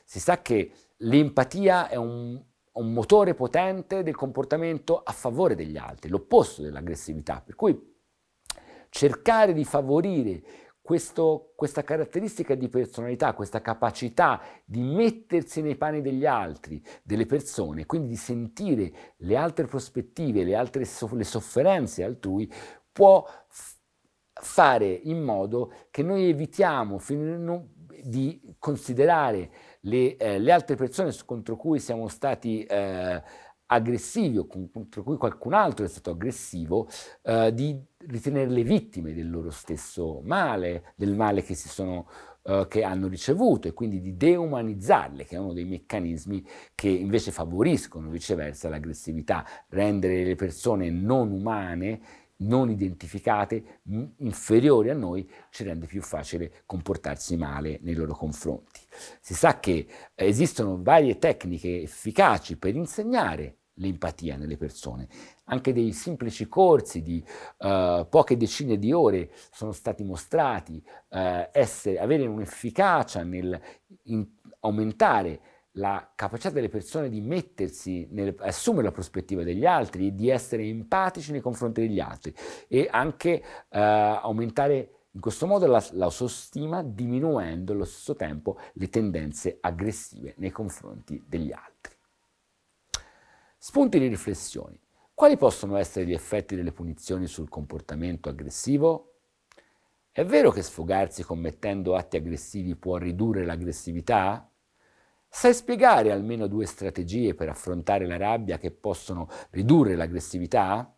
Si sa che l'empatia è un motore potente del comportamento a favore degli altri, l'opposto dell'aggressività, per cui cercare di favorire questa caratteristica di personalità, questa capacità di mettersi nei panni degli altri, delle persone, quindi di sentire le altre prospettive, le sofferenze altrui, può fare in modo che noi evitiamo di considerare le altre persone contro cui siamo stati aggressivi o contro cui qualcun altro è stato aggressivo, di ritenerle vittime del loro stesso male, del male che hanno ricevuto, e quindi di deumanizzarle, che è uno dei meccanismi che invece favoriscono viceversa l'aggressività. Rendere le persone non umane, non identificate, inferiori a noi, ci rende più facile comportarsi male nei loro confronti. Si sa che esistono varie tecniche efficaci per insegnare l'empatia nelle persone. Anche dei semplici corsi di poche decine di ore sono stati mostrati avere un'efficacia nel aumentare la capacità delle persone di mettersi, assumere la prospettiva degli altri, di essere empatici nei confronti degli altri, e anche aumentare in questo modo l'autostima, diminuendo allo stesso tempo le tendenze aggressive nei confronti degli altri. Spunti di riflessione. Quali possono essere gli effetti delle punizioni sul comportamento aggressivo? È vero che sfogarsi commettendo atti aggressivi può ridurre l'aggressività? Sai spiegare almeno 2 strategie per affrontare la rabbia che possono ridurre l'aggressività?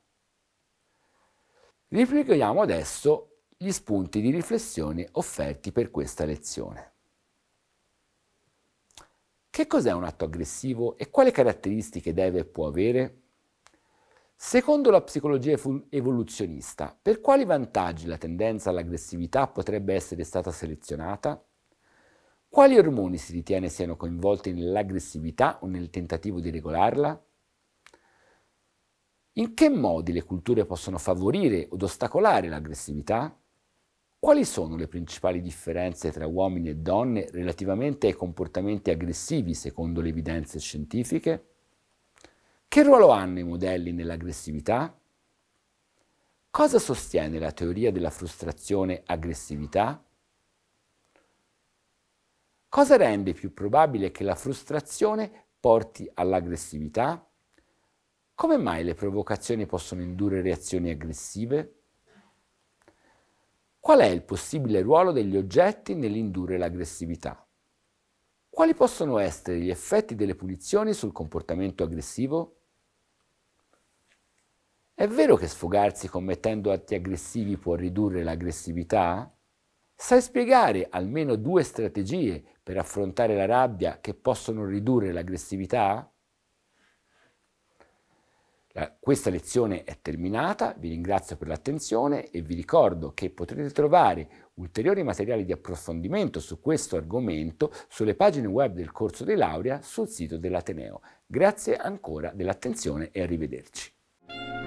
Ripieghiamo adesso gli spunti di riflessione offerti per questa lezione. Che cos'è un atto aggressivo e quali caratteristiche deve e può avere? Secondo la psicologia evoluzionista, per quali vantaggi la tendenza all'aggressività potrebbe essere stata selezionata? Quali ormoni si ritiene siano coinvolti nell'aggressività o nel tentativo di regolarla? In che modi le culture possono favorire od ostacolare l'aggressività? Quali sono le principali differenze tra uomini e donne relativamente ai comportamenti aggressivi secondo le evidenze scientifiche? Che ruolo hanno i modelli nell'aggressività? Cosa sostiene la teoria della frustrazione-aggressività? Cosa rende più probabile che la frustrazione porti all'aggressività? Come mai le provocazioni possono indurre reazioni aggressive? Qual è il possibile ruolo degli oggetti nell'indurre l'aggressività? Quali possono essere gli effetti delle punizioni sul comportamento aggressivo? È vero che sfogarsi commettendo atti aggressivi può ridurre l'aggressività? Sai spiegare almeno 2 strategie per affrontare la rabbia che possono ridurre l'aggressività? Questa lezione è terminata, vi ringrazio per l'attenzione e vi ricordo che potrete trovare ulteriori materiali di approfondimento su questo argomento sulle pagine web del corso di laurea sul sito dell'Ateneo. Grazie ancora dell'attenzione e arrivederci.